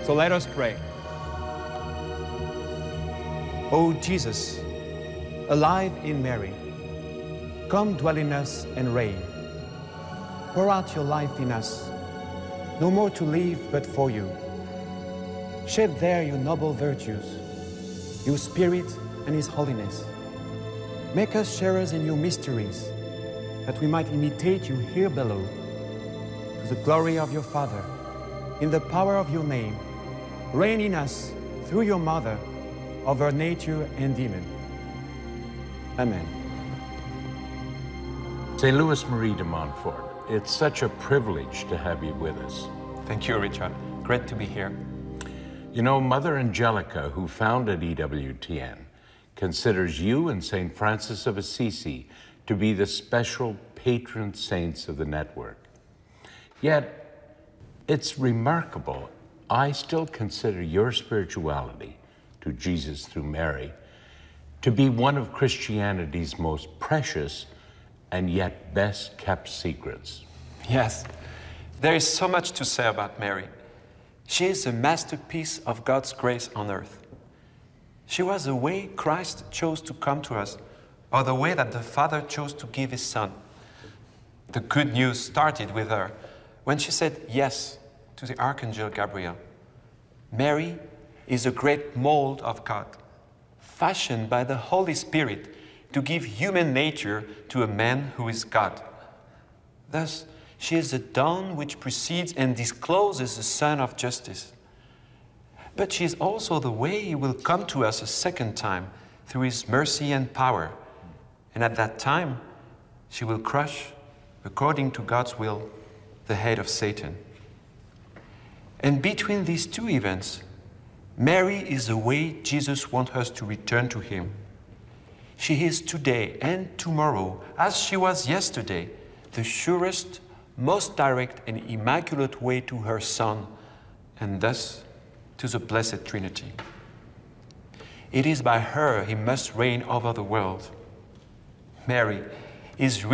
So let us pray. O Jesus, alive in Mary, come dwell in us and reign. Pour out your life in us, no more to live but for you. Shape there your noble virtues, your spirit and his holiness. Make us sharers in your mysteries, that we might imitate you here below, to the glory of your Father, in the power of your name. Reign in us, through your mother, over nature and demon. Amen. St. Louis Marie de Montfort, it's such a privilege to have you with us. Thank you, Richard. Great to be here. You know, Mother Angelica, who founded EWTN, considers you and St. Francis of Assisi to be the special patron saints of the network. Yet, it's remarkable, I still consider your spirituality to Jesus through Mary to be one of Christianity's most precious and yet best kept secrets. Yes, there is so much to say about Mary. She is a masterpiece of God's grace on earth. She was the way Christ chose to come to us, or the way that the Father chose to give his Son. The good news started with her when she said yes to the Archangel Gabriel. Mary is a great mold of God, fashioned by the Holy Spirit to give human nature to a man who is God. Thus, she is the dawn which precedes and discloses the Son of Justice. But she is also the way he will come to us a second time through his mercy and power. And at that time, she will crush, according to God's will, the head of Satan. And between these two events, Mary is the way Jesus wants us to return to him. She is today and tomorrow, as she was yesterday, the surest, most direct and immaculate way to her Son, and thus to the Blessed Trinity. It is by her he must reign over the world. Mary is